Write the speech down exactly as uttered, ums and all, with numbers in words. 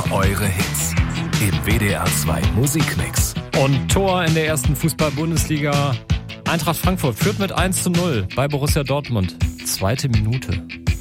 eure Hits im W D R zwei Musikmix. Und Tor in der ersten Fußball-Bundesliga. Eintracht Frankfurt führt mit eins zu null bei Borussia Dortmund. Zweite Minute.